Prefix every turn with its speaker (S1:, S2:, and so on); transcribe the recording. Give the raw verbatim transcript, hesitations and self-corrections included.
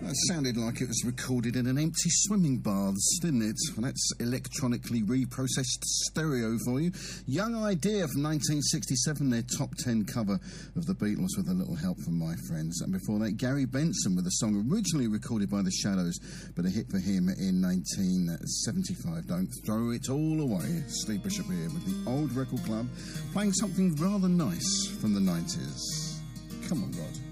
S1: That sounded like it was recorded in an empty swimming baths, didn't it? And that's electronically reprocessed stereo for you. Young Idea from nineteen sixty-seven, their top ten cover of the Beatles with a little help from my friends. And before that, Gary Benson with a song originally recorded by the Shadows, but a hit for him in nineteen seventy-five. Don't throw it all away. Steve Bishop here with the Old Record Club, playing something rather nice from the nineties. Come on, Rod.